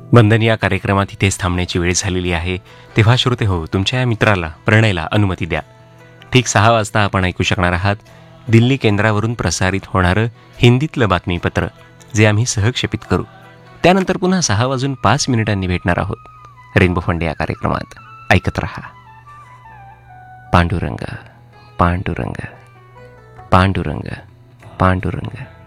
बंधन या कार्यक्रमात इथेच थांबण्याची वेळ झालेली आहे. तेव्हा श्रोते हो, तुमच्या या मित्राला प्रणयला अनुमती द्या. ठीक 6 वाजता आपण ऐकू शकणार आहात दिल्ली केंद्रावरून प्रसारित होणारं हिंदीतलं बातमीपत्र, जे आम्ही सहक्षेपित करू. त्यानंतर पुन्हा 6:05 भेटणार आहोत रेनबो फंडे या कार्यक्रमात. ऐकत रहा. पांडुरंग पांडुरंग पांडुरंग पांडुरंग.